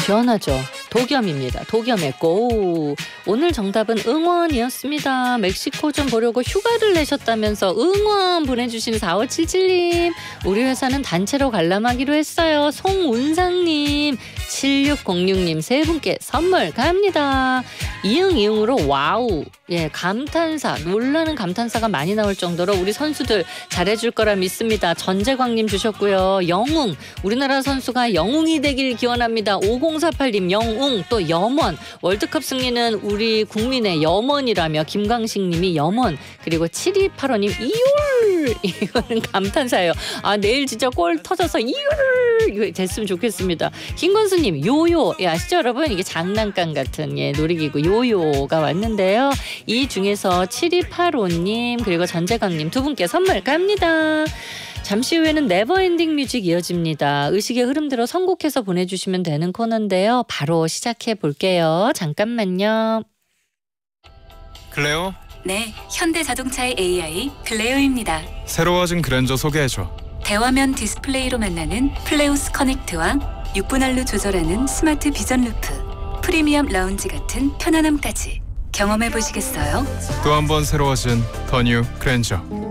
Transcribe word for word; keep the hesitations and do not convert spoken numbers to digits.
시원하죠. 도겸입니다. 도겸의 고. 오늘 정답은 응원이었습니다. 멕시코 좀 보려고 휴가를 내셨다면서 응원 보내주신 사오칠칠님. 우리 회사는 단체로 관람하기로 했어요. 송운상님, 칠육공육님 세 분께 선물 갑니다. 이응 이응으로 와우. 예, 감탄사, 놀라는 감탄사가 많이 나올 정도로 우리 선수들 잘해줄 거라 믿습니다. 전재광님 주셨고요. 영웅, 우리나라 선수가 영웅이 되길 기원합니다. 오공사팔님 영웅, 또 염원, 월드컵 승리는 우리 국민의 염원이라며 김광식님이 염원, 그리고 칠이팔오님 이율, 이거는 감탄사예요. 아, 내일 진짜 골 터져서 이율 이거 됐으면 좋겠습니다. 김건수님 요요, 예, 아시죠 여러분? 이게 장난감 같은 예, 놀이기구 요요가 왔는데요. 이 중에서 칠이팔오님 그리고 전재광님 두 분께 선물 갑니다. 잠시 후에는 네버엔딩 뮤직 이어집니다. 의식의 흐름대로 선곡해서 보내주시면 되는 코너인데요. 바로 시작해 볼게요. 잠깐만요. 클레오? 네, 현대자동차의 에이아이 클레오입니다. 새로워진 그랜저 소개해줘. 대화면 디스플레이로 만나는 플레우스 커넥트와 육 분할로 조절하는 스마트 비전 루프, 프리미엄 라운지 같은 편안함까지 경험해 보시겠어요? 또 한 번 새로워진 더 뉴 그랜저.